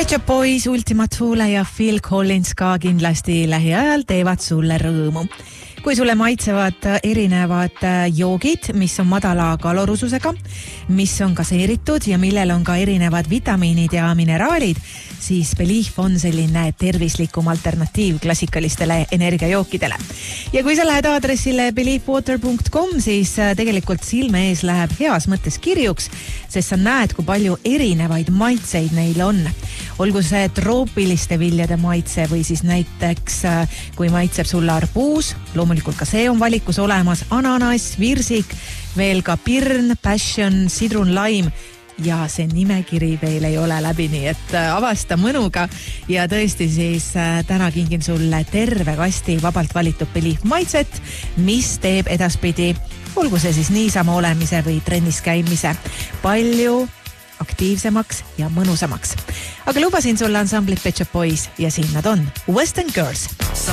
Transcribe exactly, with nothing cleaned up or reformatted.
Pet Shop Boys, Ultima Thule ja Phil Collins ka kindlasti lähiajal teevad sulle rõõmu. Kui sulle maitsevad erinevad joogid, mis on madala kalorususega, mis on gaseeritud ja millel on ka erinevad vitamiinid ja mineraalid, siis Belief on selline tervislikum alternatiiv klassikalistele energiajookidele. Ja kui sa lähed aadressile belief water dot com, siis tegelikult silme ees läheb heas mõttes kirjuks, sest sa näed, kui palju erinevaid maitseid neil on. Olgu see troopiliste viljade maitse või siis näiteks, kui maitseb sulle arbuus, loomulikult ka see on valikus olemas, ananas, virsik, veel ka pirn, passion, sidrun, laim ja see nimekiri veel ei ole läbi, nii et avasta mõnuga ja tõesti siis täna kingin sulle terve kasti vabalt valitud Belief maitset, mis teeb edaspidi, olgu see siis niisama olemise või trennis käimise, palju aktiivsemaks ja mõnusamaks. Aga lubasin sulle ansamblit Pet Shop Boys ja siin nad on, Western Girls.